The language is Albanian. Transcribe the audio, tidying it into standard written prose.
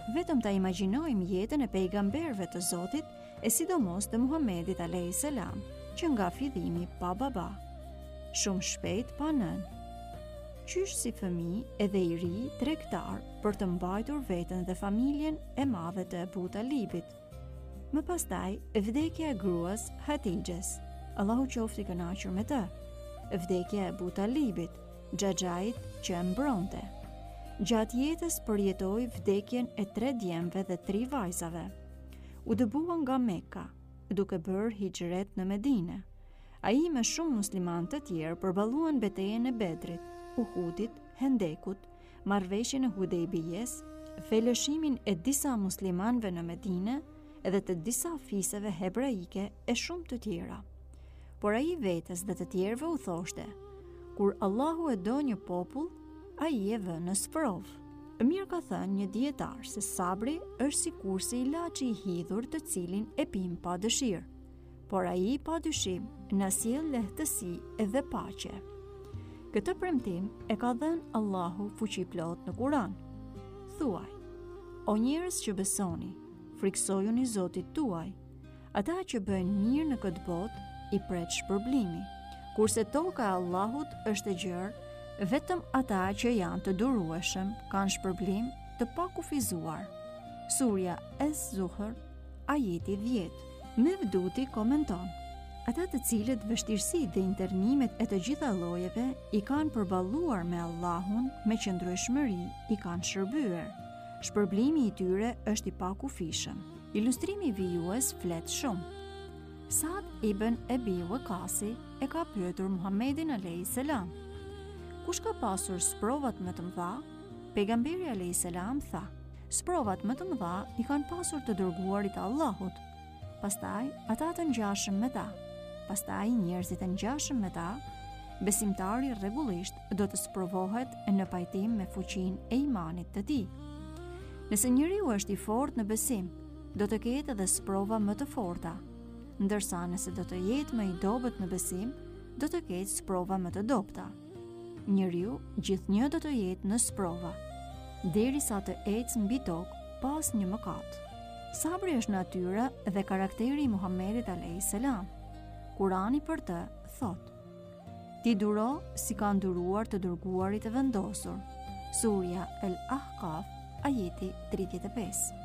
vetëm ta imagjinojmë jetën e pejgamberëve të Zotit e sidomos të Muhamedit a.s. që nga fillimi pa baba, shumë shpejt pa nën. Qysh si fëmijë edhe i ri tregtar për të mbajtur veten dhe familjen e madhe të Ebu Talibit. Më pastaj, vdekja e gruas Hatixhes, Allahu qoftë i kënaqur me të. Vdekja e Ebu Talibit, xhaxhait që e mbronte. Gjatë jetës përjetoi vdekjen e 3 djemve dhe 3 vajzave. U dëbua nga Mekka, duke bërë hijret në Medinë. Ai me shumë muslimanë të tjerë përballuan betejën e Bedrit, Uhudit, Hendekut, marrëveshjen e Hudejbijes, felëshimin e disa muslimanëve në Medinë edhe të disa fiseve hebraike e shumë të tjera. Por ai vetes dhe të tjerëve u thoshte: kur Allahu e do një popull, ai e vë në sprovë. Mirë ka thënë një dietar se sabri është sikur si ilaçi i hidhur të cilin e pim pa dëshirë, por ai pa dyshim na sjell lehtësi edhe paqe. Këtë premtim e ka dhënë Allahu fuqiplot në Kur'an. Thuaj: o njerëz që besoni, friksojuni Zotit tuaj. Ata që bëjnë mirë në këtë botë i pret shpërblimi, kurse toka e Allahut është e gjerë, vetëm ata që janë të durueshëm kanë shpërblim të pakufizuar. Surja Es-Zuhr, ajeti 10. Mevduti komenton: ata të cilët vështirësi dhe internimet e të gjitha llojeve i kanë përballuar me Allahun me qëndrueshmëri i kanë shërbyer. Shpërblimi i tyre është i pakufishëm. Ilustrimi vijues flet shumë. Saad ibn Ebi Waqasi e ka pyetur Muhammedin a.s. kush ka pasur sprovat më të mëdha? Pejgamberi a.s. tha: sprovat më të mëdha i kanë pasur të dërguarit e Allahut, pastaj ata të ngjashëm me ta, pastaj njerëzit e ngjashëm me ta. Besimtari rregullisht do të sprovohet në pajtim me fuqinë e imanit të tij. Nëse njeriu është i fortë në besim, do të ketë edhe sprova më të forta, ndërsa nëse do të jetë më i dobët në besim, do të ketë sprova më të dobta. Njeriu gjithnjë do të jetë në sprova, derisa të ecë mbi tokë pas një mëkat. Sabri është natyra dhe karakteri i Muhamedit a.s. Kurani për të thot: ti duro si kanë duruar të dërguarit e vendosur. Surja El Ahqaf, ajeti 35.